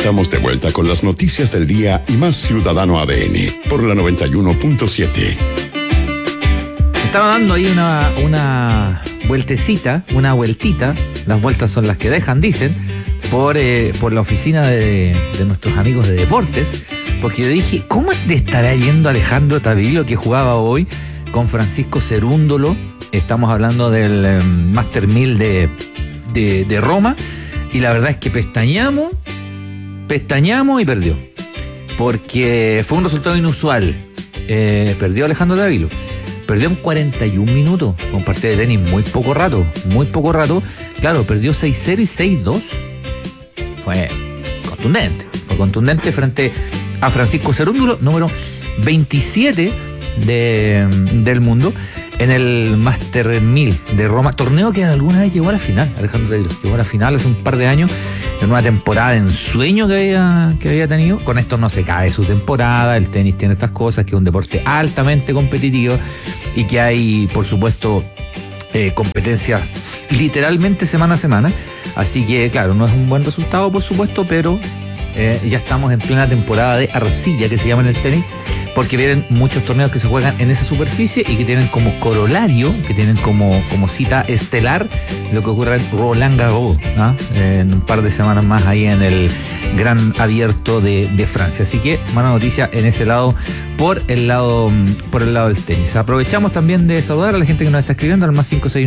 Estamos de vuelta con las noticias del día y más Ciudadano ADN por la 91.7. Estaba dando ahí una vueltecita, una vueltita. Las vueltas son las que dejan, dicen, por la oficina de nuestros amigos de deportes, porque yo dije, ¿cómo le estará yendo Alejandro Tavilo, que jugaba hoy con Francisco Cerúndolo? Estamos hablando del Master 1000 de Roma, y la verdad es que pestañamos y perdió, porque fue un resultado inusual. Perdió Alejandro Tavilo. Perdió en 41 minutos, con partido de tenis muy poco rato. Claro, perdió 6-0 y 6-2. Fue contundente frente a Francisco Cerúndolo, número 27 del mundo, en el Master 1000 de Roma, torneo que alguna vez llegó a la final. Alejandro Tavilo llegó a la final hace un par de años, en una temporada de ensueño que había tenido. Con esto no se cae su temporada. El tenis tiene estas cosas, que es un deporte altamente competitivo y que hay, por supuesto, competencias literalmente semana a semana. Así que, claro, no es un buen resultado, por supuesto, pero ya estamos en plena temporada de arcilla, que se llama en el tenis, porque vienen muchos torneos que se juegan en esa superficie y que tienen como corolario, que tienen como cita estelar lo que ocurre en Roland Garros, ¿no? En un par de semanas más ahí en el Gran Abierto de Francia. Así que mala noticia en ese lado, por el lado del tenis. Aprovechamos también de saludar a la gente que nos está escribiendo al más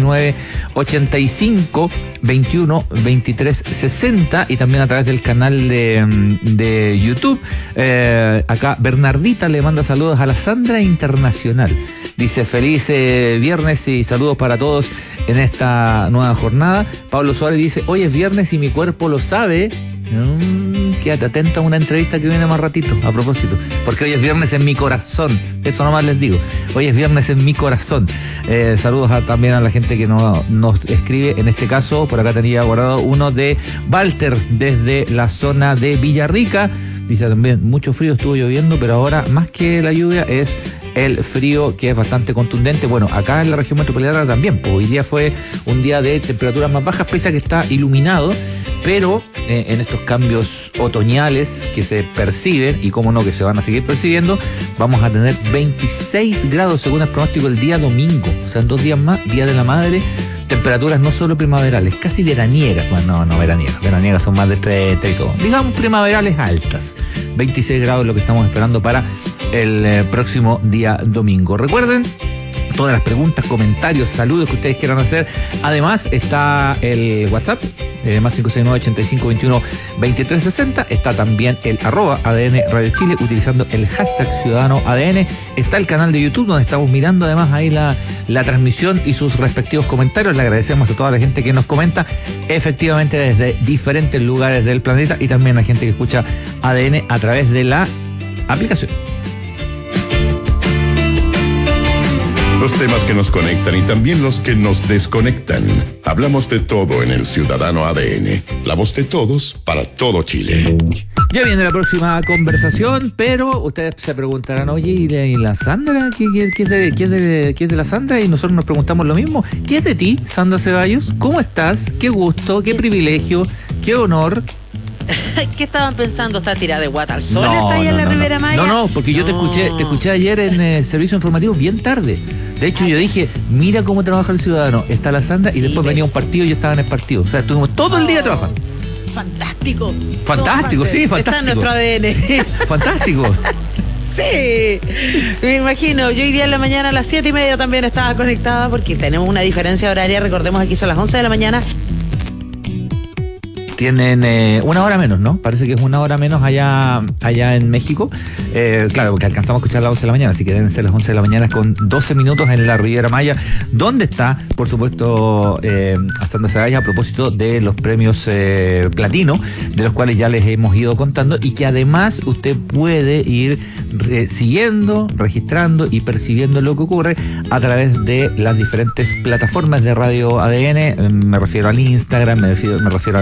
569-85-21-23-60, y también a través del canal de YouTube. Acá Bernardita le manda saludos a la Sandra Internacional. Dice: feliz viernes y saludos para todos en esta nueva jornada. Pablo Suárez dice: hoy es viernes y mi cuerpo lo sabe. Quédate atento a una entrevista que viene más ratito, a propósito, porque hoy es viernes en mi corazón. Eso nomás les digo, hoy es viernes en mi corazón. Saludos también a la gente que nos escribe. En este caso, por acá tenía guardado uno de Walter desde la zona de Villarrica. Dice también: mucho frío, estuvo lloviendo, pero ahora más que la lluvia es el frío, que es bastante contundente. Bueno, acá en la región metropolitana también, pues hoy día fue un día de temperaturas más bajas, pese a que está iluminado, pero en estos cambios otoñales que se perciben, y cómo no, que se van a seguir percibiendo, vamos a tener 26 grados según el pronóstico el día domingo. O sea, en 2 días más, Día de la Madre. Temperaturas no solo primaverales, casi veraniegas. Bueno, no veraniegas son más de 30 y todo. Digamos primaverales altas. 26 grados es lo que estamos esperando para el próximo día domingo. Recuerden, todas las preguntas, comentarios, saludos que ustedes quieran hacer. Además está el WhatsApp, más 569-8521-2360. Está también el @ADN Radio Chile, utilizando el hashtag Ciudadano ADN. Está el canal de YouTube, donde estamos mirando además ahí la transmisión y sus respectivos comentarios. Le agradecemos a toda la gente que nos comenta, efectivamente desde diferentes lugares del planeta, y también a la gente que escucha ADN a través de la aplicación. Los temas que nos conectan y también los que nos desconectan. Hablamos de todo en el Ciudadano ADN. La voz de todos para todo Chile. Ya viene la próxima conversación, pero ustedes se preguntarán: oye, ¿y la Sandra? ¿Qué es de la Sandra? Y nosotros nos preguntamos lo mismo. ¿Qué es de ti, Sandra Ceballos? ¿Cómo estás? Qué gusto, qué privilegio, qué honor. ¿Qué estaban pensando? ¿Está tirada de guata al sol? ¿Está ahí en la Ribera Maya? No, porque yo te escuché ayer en servicio informativo bien tarde. De hecho, yo dije: mira cómo trabaja el ciudadano. Está la Sandra, y después venía un partido y yo estaba en el partido. O sea, estuvimos todo el día trabajando. Fantástico, sí, fantástico. Está en nuestro ADN. Fantástico. Sí, me imagino. Yo hoy día en la mañana a las 7:30 también estaba conectada, porque tenemos una diferencia horaria. Recordemos, aquí son las 11 de la mañana. Tienen 1 hora menos, ¿no? Parece que es 1 hora menos allá en México. Claro, porque alcanzamos a escuchar a las 11 de la mañana, así que deben ser las 11 de la mañana con 12 minutos en la Riviera Maya, donde está, por supuesto, Sandra Ceballos, a propósito de los premios platino, de los cuales ya les hemos ido contando, y que además usted puede ir siguiendo, registrando y percibiendo lo que ocurre a través de las diferentes plataformas de Radio ADN. Me refiero al Instagram, me refiero a las redes sociales,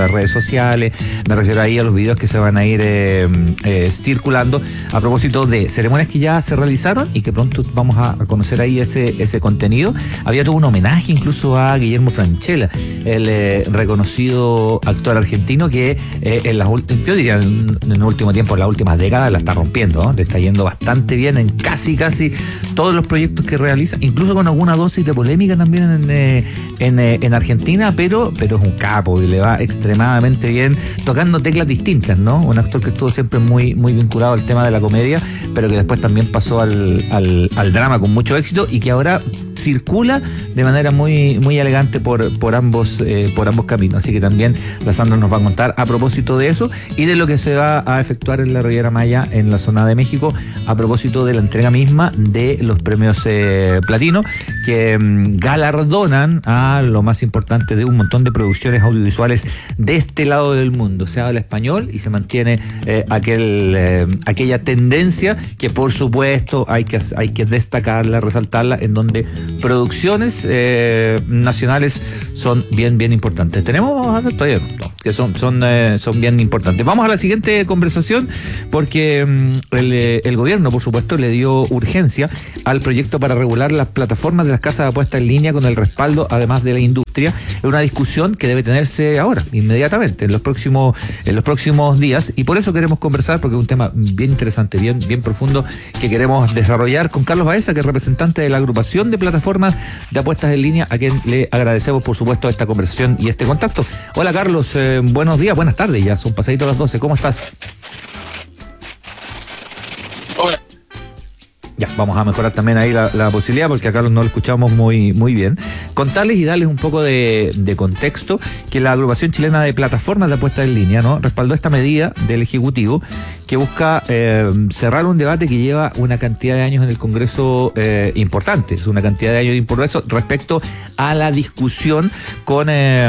sociales, me refiero ahí a los videos que se van a ir circulando a propósito de ceremonias que ya se realizaron y que pronto vamos a conocer ahí ese contenido. Había todo un homenaje incluso a Guillermo Francella, el reconocido actor argentino que yo diría en el último tiempo, en las últimas décadas, la está rompiendo, ¿no? Le está yendo bastante bien en casi todos los proyectos que realiza, incluso con alguna dosis de polémica también en Argentina, pero es un capo y le va extremadamente bien tocando teclas distintas, ¿no? Un actor que estuvo siempre muy vinculado al tema de la comedia, pero que después también pasó al drama con mucho éxito y que ahora circula de manera muy elegante por ambos caminos. Así que también la Sandra nos va a contar a propósito de eso y de lo que se va a efectuar en la Riviera Maya, en la zona de México, a propósito de la entrega misma de los premios Platino, que galardonan a lo más importante de un montón de producciones audiovisuales de este lado del mundo. Se habla español y se mantiene aquella tendencia que por supuesto hay que destacarla, resaltarla, en donde producciones nacionales son bien importantes. ¿Tenemos todavía? No, que son bien importantes. Vamos a la siguiente conversación porque el gobierno, por supuesto, le dio urgencia al proyecto para regular las plataformas de las casas de apuestas en línea con el respaldo, además de la industria. Es una discusión que debe tenerse ahora, inmediatamente, en los próximos días, y por eso queremos conversar, porque es un tema bien interesante, bien profundo, que queremos desarrollar con Carlos Baeza, que es representante de la agrupación de plataformas de apuestas en línea, a quien le agradecemos, por supuesto, esta conversación y este contacto. Hola, Carlos, buenos días, buenas tardes, ya son pasaditos las 12, ¿cómo estás? Hola. Ya, vamos a mejorar también ahí la posibilidad, porque a Carlos no lo escuchamos muy bien. Contarles y darles un poco de contexto que la agrupación chilena de plataformas de apuestas en línea, ¿no?, respaldó esta medida del Ejecutivo que busca cerrar un debate que lleva una cantidad de años en el Congreso importante, es una cantidad de años importante respecto a la discusión con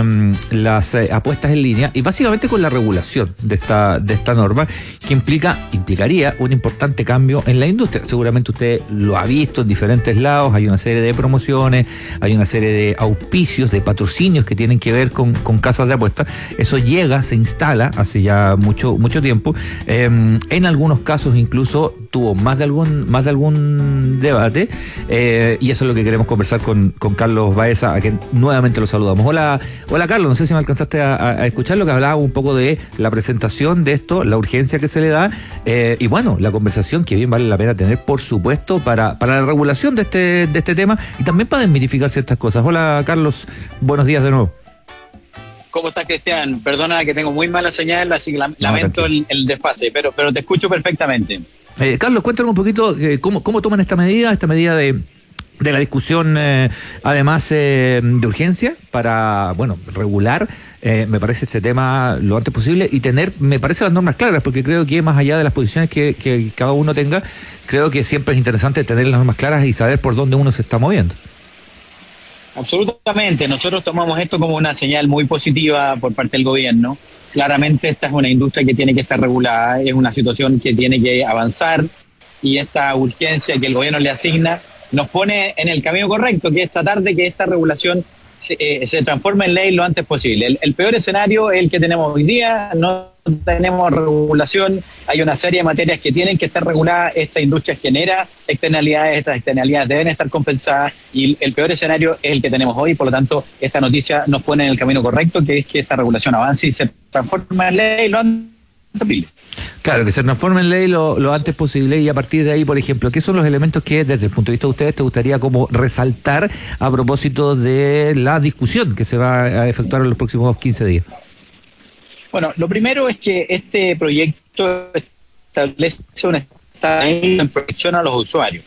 las apuestas en línea y básicamente con la regulación de esta norma, que implicaría un importante cambio en la industria. Seguramente usted lo ha visto en diferentes lados, hay una serie de promociones, hay una serie de auspicios, de patrocinios que tienen que ver con casas de apuestas. Eso se instala hace ya mucho tiempo. En algunos casos incluso tuvo más de algún debate, y eso es lo que queremos conversar con Carlos Baeza, a quien nuevamente lo saludamos. Hola Carlos, no sé si me alcanzaste a escuchar lo que hablaba un poco de la presentación de esto, la urgencia que se le da, y bueno, la conversación que bien vale la pena tener, por supuesto, para la regulación de este tema y también para desmitificar ciertas cosas. Hola Carlos, buenos días de nuevo. ¿Cómo estás, Cristian? Perdona que tengo muy mala señal, así que lamento el desfase, pero te escucho perfectamente. Carlos, cuéntanos un poquito cómo toman esta medida de la discusión, además de urgencia, para, regular, me parece, este tema lo antes posible y tener, me parece, las normas claras, porque creo que más allá de las posiciones que cada uno tenga, creo que siempre es interesante tener las normas claras y saber por dónde uno se está moviendo. Absolutamente, nosotros tomamos esto como una señal muy positiva por parte del gobierno. Claramente esta es una industria que tiene que estar regulada, es una situación que tiene que avanzar y esta urgencia que el gobierno le asigna nos pone en el camino correcto, que es tratar de que esta regulación se transforme en ley lo antes posible. El peor escenario es el que tenemos hoy día, no tenemos regulación, hay una serie de materias que tienen que estar reguladas, esta industria genera externalidades, estas externalidades deben estar compensadas y el peor escenario es el que tenemos hoy, por lo tanto esta noticia nos pone en el camino correcto, que es que esta regulación avance y se transforme en ley lo antes posible. Claro, que se transforme en ley lo antes posible, y a partir de ahí, por ejemplo, ¿qué son los elementos que desde el punto de vista de ustedes te gustaría como resaltar a propósito de la discusión que se va a efectuar en los próximos 15 días? Bueno, lo primero es que este proyecto establece una estrategia en protección a los usuarios.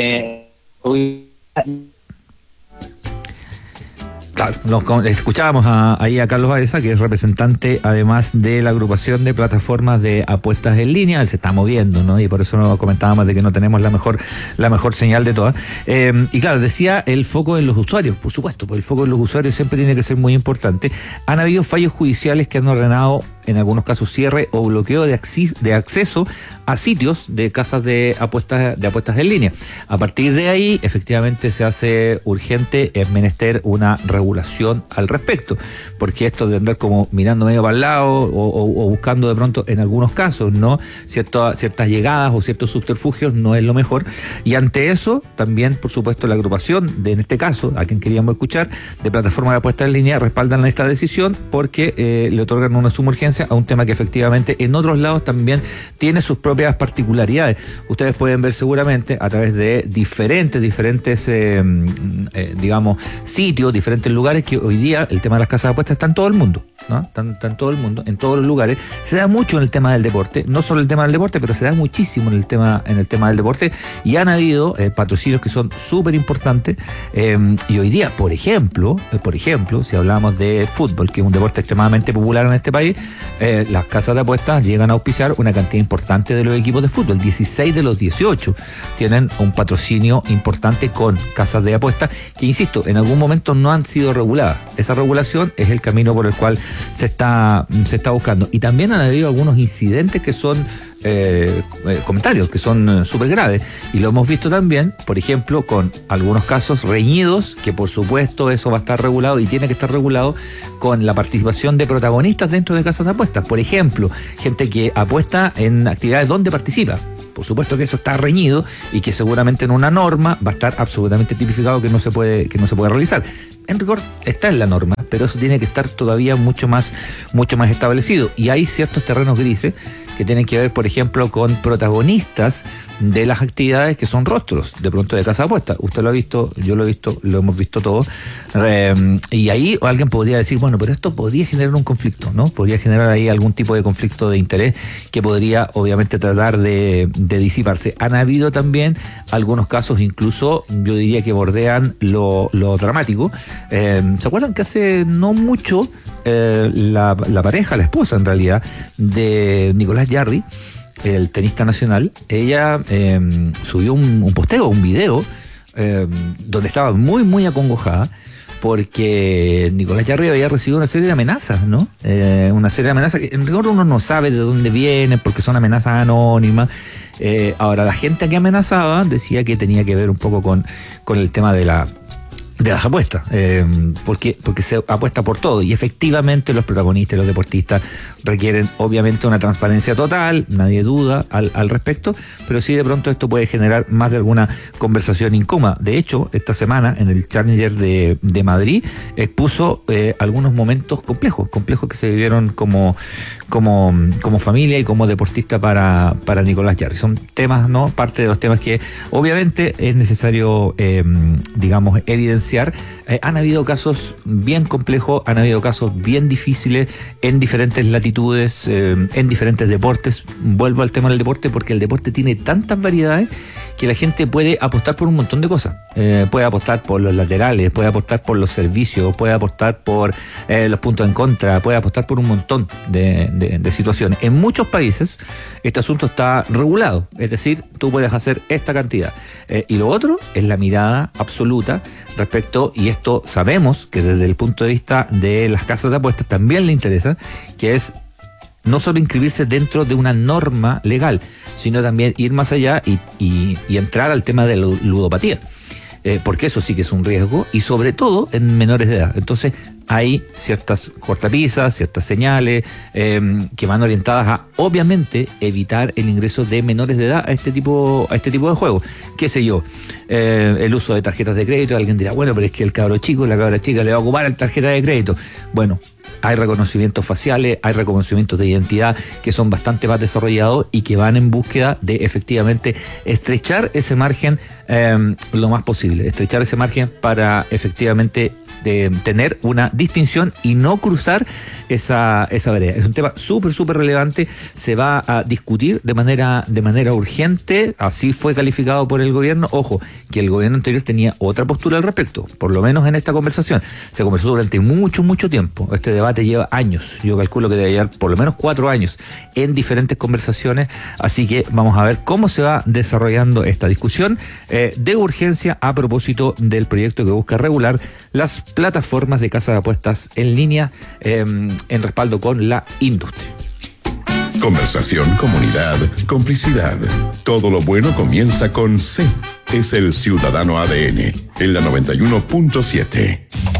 Claro, escuchábamos ahí a Carlos Baeza, que es representante además de la agrupación de plataformas de apuestas en línea. Él se está moviendo, ¿no? Y por eso nos comentábamos de que no tenemos la mejor señal de todas. Y claro, decía el foco en los usuarios, por supuesto, porque el foco en los usuarios siempre tiene que ser muy importante. Han habido fallos judiciales que han ordenado en algunos casos cierre o bloqueo de acceso a sitios de casas de apuestas en línea. A partir de ahí, efectivamente, se hace urgente, es menester una regulación al respecto, porque esto de andar como mirando medio para el lado o buscando de pronto en algunos casos, ¿no?, ciertas llegadas o ciertos subterfugios no es lo mejor. Y ante eso, también, por supuesto, la agrupación en este caso, a quien queríamos escuchar, de plataforma de apuestas en línea, respaldan esta decisión porque le otorgan una suma urgencia a un tema que efectivamente en otros lados también tiene sus propias particularidades. Ustedes pueden ver seguramente a través de diferentes digamos, sitios, diferentes lugares, que hoy día el tema de las casas de apuestas está en todo el mundo, ¿no? Está en todo el mundo, en todos los lugares. Se da mucho en el tema del deporte, no solo el tema del deporte, pero se da muchísimo en el tema del deporte, y han habido patrocinios que son súper importantes, y hoy día, por ejemplo, si hablamos de fútbol, que es un deporte extremadamente popular en este país, las casas de apuestas llegan a auspiciar una cantidad importante de los equipos de fútbol. 16 de los 18 tienen un patrocinio importante con casas de apuestas que, insisto, en algún momento no han sido reguladas. Esa regulación es el camino por el cual se está buscando. Y también han habido algunos incidentes que son comentarios que son súper graves, y lo hemos visto también, por ejemplo, con algunos casos reñidos, que por supuesto eso va a estar regulado y tiene que estar regulado, con la participación de protagonistas dentro de casas de apuestas. Por ejemplo, gente que apuesta en actividades donde participa. Por supuesto que eso está reñido y que seguramente en una norma va a estar absolutamente tipificado que no se puede realizar. En rigor está en la norma, pero eso tiene que estar todavía mucho más establecido. Y hay ciertos terrenos grises que tienen que ver, por ejemplo, con protagonistas de las actividades que son rostros de pronto de casa de apuestas. Usted lo ha visto, yo lo he visto, lo hemos visto todos. Y ahí alguien podría decir, bueno, pero esto podría generar un conflicto, ¿no? Podría generar ahí algún tipo de conflicto de interés que podría, obviamente, tratar de disiparse. Han habido también algunos casos, incluso, yo diría que bordean lo dramático. ¿Se acuerdan que hace no mucho la pareja, la esposa en realidad, de Nicolás Jarry, el tenista nacional, ella subió un posteo, un video, donde estaba muy, muy acongojada, porque Nicolás Jarry había recibido una serie de amenazas, ¿no? Una serie de amenazas que en rigor uno no sabe de dónde vienen, porque son amenazas anónimas. Ahora, la gente que amenazaba decía que tenía que ver un poco con el tema de las apuestas, porque se apuesta por todo, y efectivamente los protagonistas, los deportistas, requieren obviamente una transparencia total, nadie duda al respecto, pero sí de pronto esto puede generar más de alguna conversación incómoda. De hecho, esta semana en el Challenger de Madrid expuso algunos momentos complejos que se vivieron como familia y como deportista para Nicolás Jarry. Son temas, ¿no? Parte de los temas que obviamente es necesario, digamos, evidenciar. Han habido casos bien complejos, han habido casos bien difíciles en diferentes latitudes, en diferentes deportes. Vuelvo al tema del deporte porque el deporte tiene tantas variedades que la gente puede apostar por un montón de cosas. Puede apostar por los laterales, puede apostar por los servicios, puede apostar por los puntos en contra, puede apostar por un montón de situaciones. En muchos países este asunto está regulado, es decir, tú puedes hacer esta cantidad. Y lo otro es la mirada absoluta respecto, y esto sabemos que desde el punto de vista de las casas de apuestas también le interesa, que es no solo inscribirse dentro de una norma legal, sino también ir más allá y entrar al tema de la ludopatía. Porque eso sí que es un riesgo, y sobre todo en menores de edad. Entonces hay ciertas cortapisas, ciertas señales que van orientadas a, obviamente, evitar el ingreso de menores de edad a este tipo de juegos. Qué sé yo, el uso de tarjetas de crédito. Alguien dirá, bueno, pero es que el cabro chico, la cabra chica le va a ocupar la tarjeta de crédito. Bueno, hay reconocimientos faciales, hay reconocimientos de identidad que son bastante más desarrollados y que van en búsqueda de efectivamente estrechar ese margen lo más posible, estrechar ese margen para efectivamente tener una distinción y no cruzar esa vereda. Es un tema súper relevante, se va a discutir de manera urgente, así fue calificado por el gobierno. Ojo, que el gobierno anterior tenía otra postura al respecto, por lo menos en esta conversación. Se conversó durante mucho tiempo, este debate lleva años, yo calculo que debe llevar por lo menos 4 años en diferentes conversaciones, así que vamos a ver cómo se va desarrollando esta discusión de urgencia a propósito del proyecto que busca regular las plataformas de casas de apuestas en línea en respaldo con la industria. Conversación, comunidad, complicidad. Todo lo bueno comienza con C. Es el Ciudadano ADN, en la 91.7.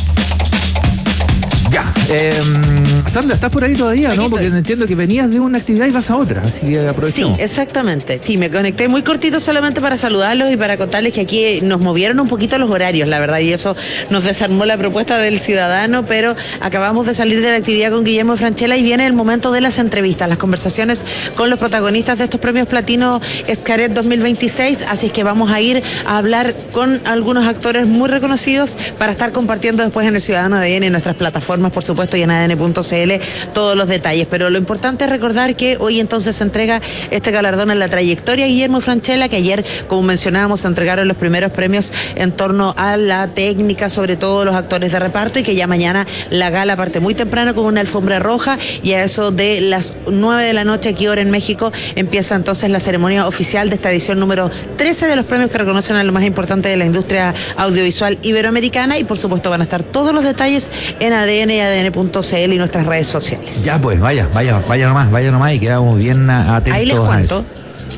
Ya, Sandra, ¿estás por ahí todavía, no? Porque entiendo que venías de una actividad y vas a otra, así que aprovechemos. Sí, exactamente. Sí, me conecté muy cortito solamente para saludarlos y para contarles que aquí nos movieron un poquito los horarios, la verdad, y eso nos desarmó la propuesta del Ciudadano, pero acabamos de salir de la actividad con Guillermo Francella y viene el momento de las entrevistas, las conversaciones con los protagonistas de estos premios Platino Xcaret 2026, así es que vamos a ir a hablar con algunos actores muy reconocidos para estar compartiendo después en el Ciudadano ADN en nuestras plataformas, por supuesto, y en ADN.cl todos los detalles. Pero lo importante es recordar que hoy entonces se entrega este galardón en la trayectoria Guillermo Francella, que ayer, como mencionábamos, se entregaron los primeros premios en torno a la técnica, sobre todo los actores de reparto, y que ya mañana la gala parte muy temprano con una alfombra roja, y a eso de las 9 de la noche aquí hora en México empieza entonces la ceremonia oficial de esta edición número 13 de los premios que reconocen a lo más importante de la industria audiovisual iberoamericana, y por supuesto van a estar todos los detalles en ADN y ADN.cl y nuestras redes sociales. Ya pues, vaya nomás y quedamos bien atentos. Ahí les cuento.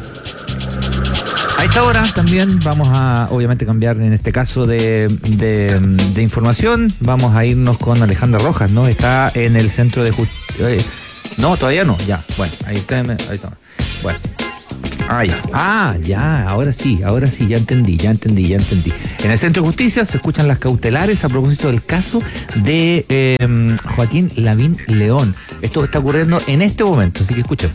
A esta hora también vamos a, obviamente, cambiar en este caso de información. Vamos a irnos con Alejandra Rojas, ¿no? Está en el centro de justicia. No, todavía no, ya. Bueno, ahí está. Bueno. Ahora sí, ya entendí. En el Centro de Justicia se escuchan las cautelares a propósito del caso de Joaquín Lavín León. Esto está ocurriendo en este momento, así que escuchen.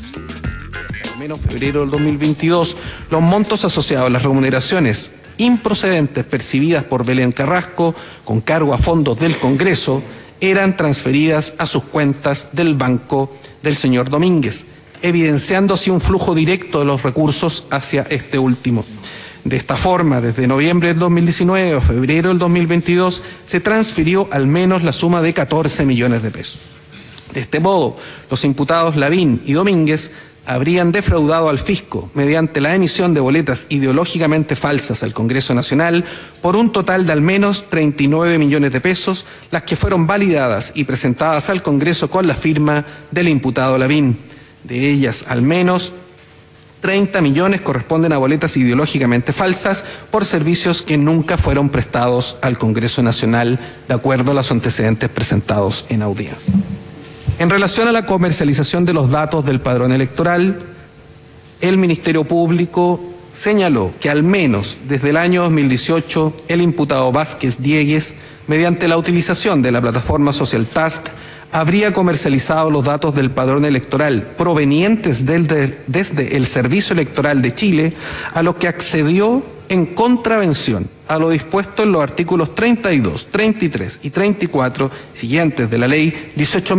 Al menos febrero del 2022, los montos asociados a las remuneraciones improcedentes percibidas por Belén Carrasco con cargo a fondos del Congreso eran transferidas a sus cuentas del banco del señor Domínguez, evidenciando así un flujo directo de los recursos hacia este último. De esta forma, desde noviembre del 2019 a febrero del 2022, se transfirió al menos la suma de 14 millones de pesos. De este modo, los imputados Lavín y Domínguez habrían defraudado al fisco mediante la emisión de boletas ideológicamente falsas al Congreso Nacional por un total de al menos 39 millones de pesos, las que fueron validadas y presentadas al Congreso con la firma del imputado Lavín. De ellas, al menos 30 millones corresponden a boletas ideológicamente falsas por servicios que nunca fueron prestados al Congreso Nacional, de acuerdo a los antecedentes presentados en audiencia. En relación a la comercialización de los datos del padrón electoral, el Ministerio Público señaló que al menos desde el año 2018, el imputado Vázquez Diegues, mediante la utilización de la plataforma Social Task, habría comercializado los datos del padrón electoral provenientes desde el Servicio Electoral de Chile, a lo que accedió en contravención a lo dispuesto en los artículos 32, 33 y 34 siguientes de la Ley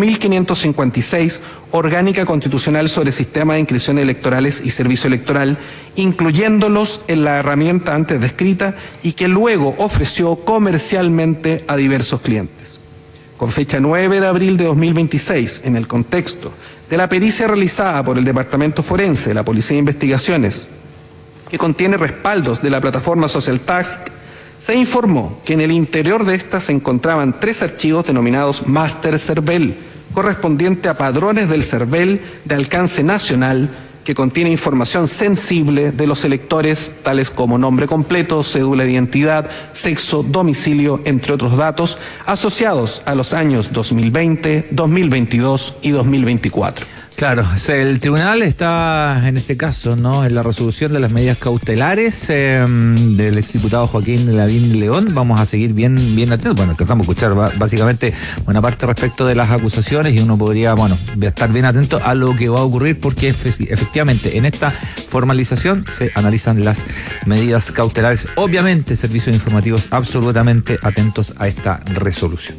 18.556, Orgánica Constitucional sobre Sistema de Inscripciones Electorales y Servicio Electoral, incluyéndolos en la herramienta antes descrita y que luego ofreció comercialmente a diversos clientes. Con fecha 9 de abril de 2026, en el contexto de la pericia realizada por el Departamento Forense de la Policía de Investigaciones, que contiene respaldos de la plataforma Social Task, se informó que en el interior de esta se encontraban 3 archivos denominados Master Cervel, correspondiente a padrones del Cervel de alcance nacional, que contiene información sensible de los electores, tales como nombre completo, cédula de identidad, sexo, domicilio, entre otros datos, asociados a los años 2020, 2022 y 2024. Claro, el tribunal está en este caso, ¿no?, en la resolución de las medidas cautelares del exdiputado Joaquín Lavín León. Vamos a seguir bien atentos. Bueno, alcanzamos a escuchar básicamente buena parte respecto de las acusaciones y uno podría, estar bien atento a lo que va a ocurrir, porque efectivamente en esta formalización se analizan las medidas cautelares. Obviamente, servicios informativos absolutamente atentos a esta resolución.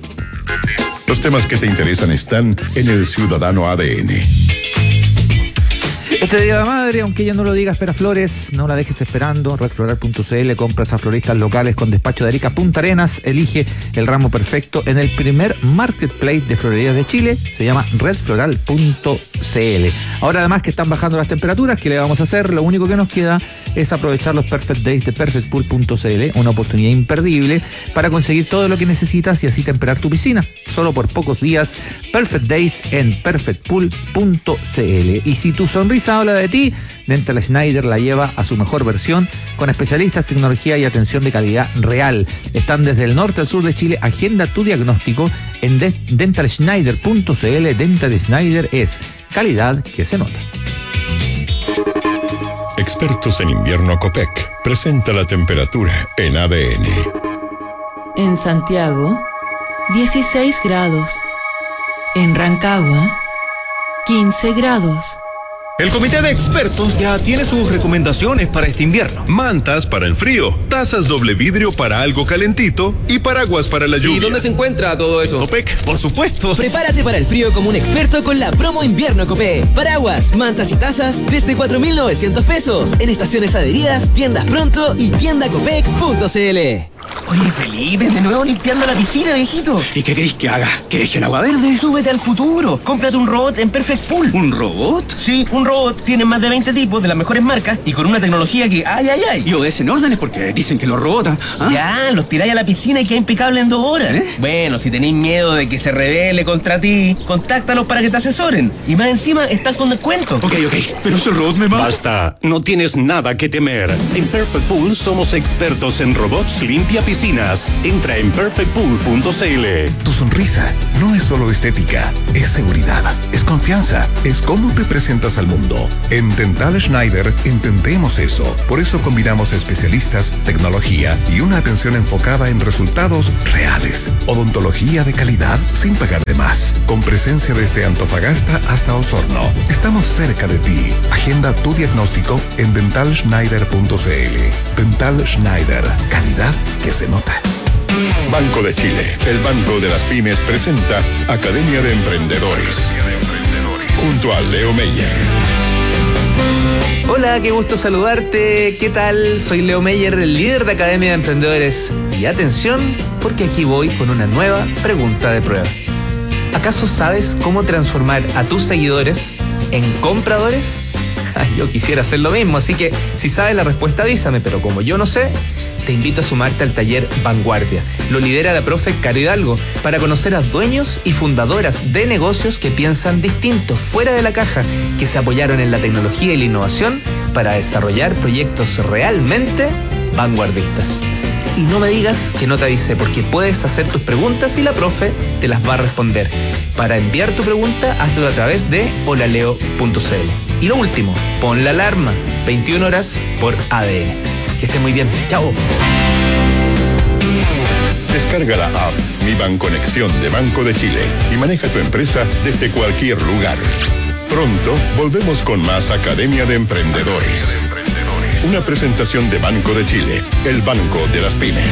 Los temas que te interesan están en el Ciudadano ADN. Este Este Día de la Madre, aunque ella no lo diga, espera flores, no la dejes esperando. Redfloral.cl, compras a floristas locales con despacho de Arica Punta Arenas. Elige el ramo perfecto en el primer marketplace de florerías de Chile. Se llama redfloral.cl. Ahora, además que están bajando las temperaturas, ¿qué le vamos a hacer? Lo único que nos queda es aprovechar los Perfect Days de perfectpool.cl, una oportunidad imperdible para conseguir todo lo que necesitas y así temperar tu piscina. Solo por pocos días, Perfect Days en perfectpool.cl. Y si tu sonrisa habla de ti, Dental Schneider la lleva a su mejor versión con especialistas, tecnología y atención de calidad real. Están desde el norte al sur de Chile. Agenda tu diagnóstico en dentalschneider.cl. Dental Schneider es calidad que se nota. Expertos en invierno Copec presenta la temperatura en ADN. En Santiago, 16 grados. En Rancagua, 15 grados. El comité de expertos ya tiene sus recomendaciones para este invierno. Mantas para el frío, tazas doble vidrio para algo calentito y paraguas para la lluvia. ¿Y dónde se encuentra todo eso? Copec, por supuesto. Prepárate para el frío como un experto con la promo invierno Copec. Paraguas, mantas y tazas desde 4.900 pesos en estaciones adheridas, tiendas Pronto y tiendacopec.cl. Oye, Felipe, de nuevo limpiando la piscina, viejito. ¿Y qué querés que haga? ¿Que deje el agua verde? Súbete al futuro. Cómprate un robot en Perfect Pool. ¿Un robot? Sí, un robot. Tiene más de 20 tipos de las mejores marcas y con una tecnología que ¡ay! Y obedecen órdenes porque dicen que los robots... ¿ah? Ya, los tiráis a la piscina y queda impecable en 2 horas. Bueno, si tenéis miedo de que se rebele contra ti, contáctalos para que te asesoren. Y más encima, están con descuento. Ok. Pero ese robot me mata. Basta, no tienes nada que temer. En Perfect Pool somos expertos en robots limpia piscinas. Entra en perfectpool.cl. Tu sonrisa no es solo estética, es seguridad, es confianza, es cómo te presentas al mundo. En Dental Schneider entendemos eso. Por eso combinamos especialistas, tecnología y una atención enfocada en resultados reales. Odontología de calidad sin pagar de más. Con presencia desde Antofagasta hasta Osorno. Estamos cerca de ti. Agenda tu diagnóstico en dentalschneider.cl. Dental Schneider. Calidad que se nota. Banco de Chile, el banco de las pymes, presenta Academia de Emprendedores. Junto a Leo Meyer. Hola, qué gusto saludarte. ¿Qué tal? Soy Leo Meyer, el líder de Academia de Emprendedores. Y atención, porque aquí voy con una nueva pregunta de prueba. ¿Acaso sabes cómo transformar a tus seguidores en compradores? Yo quisiera hacer lo mismo, así que si sabes la respuesta avísame, pero como yo no sé, te invito a sumarte al taller Vanguardia. Lo lidera la profe Caro Hidalgo para conocer a dueños y fundadoras de negocios que piensan distinto, fuera de la caja, que se apoyaron en la tecnología y la innovación para desarrollar proyectos realmente vanguardistas. Y no me digas que no te avisé, porque puedes hacer tus preguntas y la profe te las va a responder. Para enviar tu pregunta, hazlo a través de holaleo.cl. Y lo último, pon la alarma, 21 horas por ADN. Que esté muy bien. Chao. Descarga la app Mi Banconexión de Banco de Chile y maneja tu empresa desde cualquier lugar. Pronto volvemos con más Academia de Emprendedores. Una presentación de Banco de Chile, el banco de las pymes.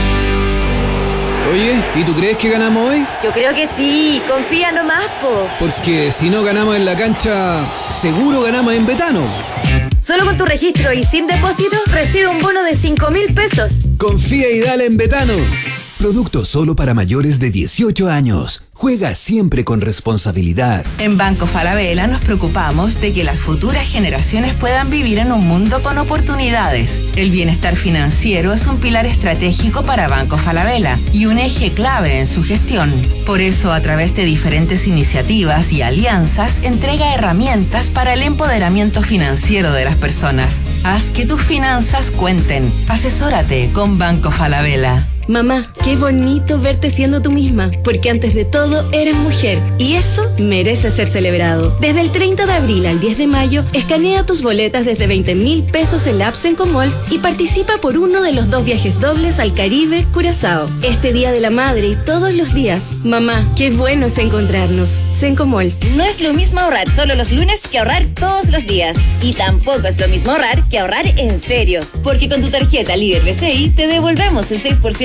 Oye, ¿y tú crees que ganamos hoy? Yo creo que sí, confía nomás, po. Porque si no ganamos en la cancha, seguro ganamos en Betano. Solo con tu registro y sin depósito, recibe un bono de 5.000 pesos. Confía y dale en Betano. Producto solo para mayores de 18 años. Juega siempre con responsabilidad. En Banco Falabella nos preocupamos de que las futuras generaciones puedan vivir en un mundo con oportunidades. El bienestar financiero es un pilar estratégico para Banco Falabella y un eje clave en su gestión. Por eso, a través de diferentes iniciativas y alianzas, entrega herramientas para el empoderamiento financiero de las personas. Haz que tus finanzas cuenten. Asesórate con Banco Falabella. Mamá, qué bonito verte siendo tú misma, porque antes de todo eres mujer y eso merece ser celebrado. Desde el 30 de abril al 10 de mayo, escanea tus boletas desde 20.000 pesos en la app Sencomalls y participa por uno de los 2 viajes dobles al Caribe, Curazao. Este Día de la Madre y todos los días. Mamá, qué bueno es encontrarnos. Sencomalls. No es lo mismo ahorrar solo los lunes que ahorrar todos los días. Y tampoco es lo mismo ahorrar que ahorrar en serio. Porque con tu tarjeta Líder BCI te devolvemos el 6%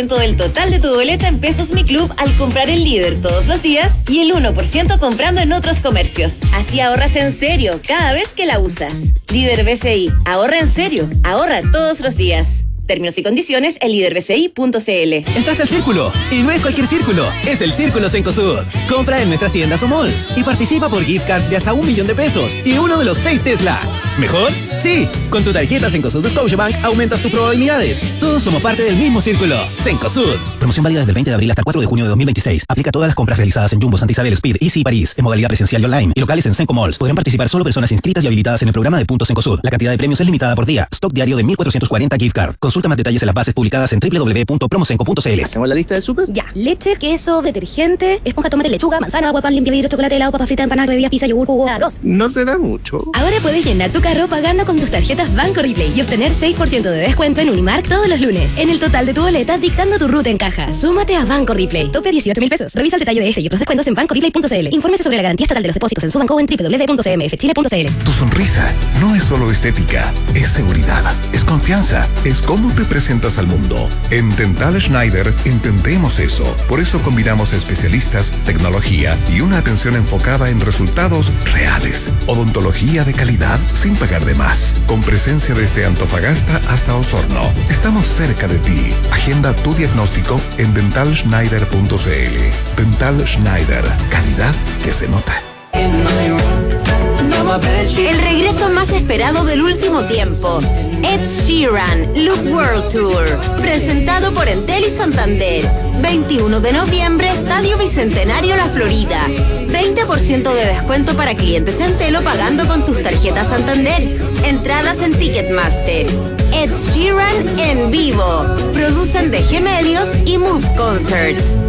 10% del total de tu boleta en Pesos Mi Club al comprar en Líder todos los días y el 1% comprando en otros comercios. Así ahorras en serio cada vez que la usas. Líder BCI, ahorra en serio, ahorra todos los días. Términos y condiciones en liderbci.cl. Entraste al círculo, y no es cualquier círculo, es el Círculo Cencosud. Compra en nuestras tiendas o malls y participa por gift card de hasta 1 millón de pesos y uno de los 6 Tesla. ¿Mejor? Sí, con tu tarjeta Cencosud de Scotiabank aumentas tus probabilidades. Todos somos parte del mismo círculo. Cencosud. Promoción válida desde el 20 de abril hasta el 4 de junio de 2026. Aplica a todas las compras realizadas en Jumbo, Santa Isabel, Speed, Easy y París, en modalidad presencial y online, y locales en Cenco Malls. Podrán participar solo personas inscritas y habilitadas en el programa de puntos Cencosud. La cantidad de premios es limitada por día. Stock diario de 1.440 gift card. Consulta más detalles en las bases publicadas en www.promocenco.cl. ¿Hacemos la lista de súper? Ya, leche, queso, detergente, esponja, tomate, lechuga, manzana, agua, pan, limpia, vidrio, chocolate, helado, papa frita, empanada, bebida, pizza, yogur, jugo, arroz. No se da mucho. Ahora puedes llenar tu carro pagando con tus tarjetas Banco Replay y obtener 6% de descuento en Unimark todos los lunes. En el total de tu boleta, dictando tu ruta en caja. Súmate a Banco Replay. Tope 18.000 pesos. Revisa el detalle de este y otros descuentos en bancoreplay.cl. Infórmese sobre la garantía estatal de los depósitos en su banco o en www.cmfchile.cl. Tu sonrisa no es solo estética, es seguridad, es confianza, es cómo te presentas al mundo. En Dental Schneider entendemos eso. Por eso combinamos especialistas, tecnología y una atención enfocada en resultados reales. Odontología de calidad sin pagar de más. Con presencia desde Antofagasta hasta Osorno. Estamos cerca de ti. Agenda tu diagnóstico en dentalschneider.cl. Dental Schneider. Calidad que se nota. El regreso más esperado del último tiempo. Ed Sheeran, Loop World Tour. Presentado por Entel y Santander. 21 de noviembre, Estadio Bicentenario La Florida. 20% de descuento para clientes Entelo pagando con tus tarjetas Santander. Entradas en Ticketmaster. Ed Sheeran en vivo. Producen DG Medios y Move Concerts.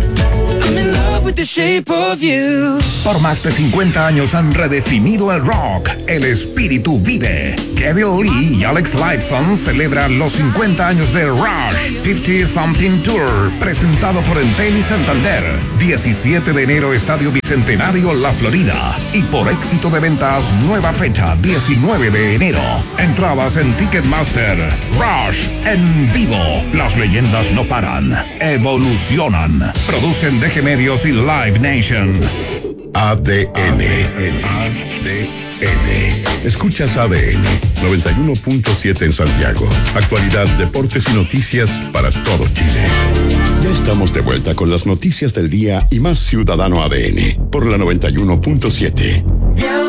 Por más de 50 años han redefinido el rock. El espíritu vive. Kevin Lee y Alex Lifeson celebran los 50 años de Rush 50 Something Tour, presentado por Entel y Santander. 17 de enero, Estadio Bicentenario La Florida. Y por éxito de ventas, nueva fecha, 19 de enero. Entradas en Ticketmaster. Rush en vivo. Las leyendas no paran, evolucionan. Producen DG Medios y Live Nation. ADN. Escuchas ADN 91.7 en Santiago. Actualidad, deportes y noticias para todo Chile. Ya estamos de vuelta con las noticias del día y más Ciudadano ADN por la 91.7.